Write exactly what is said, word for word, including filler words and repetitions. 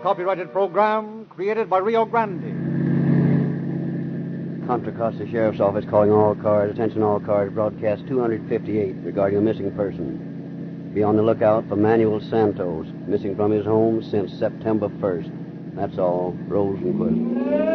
copyrighted program created by Rio Grande. Contra Costa Sheriff's Office calling all cars. Attention all cars. Broadcast two fifty-eight regarding a missing person. Be on the lookout for Manuel Santos, missing from his home since September first. That's all. Rosenquist.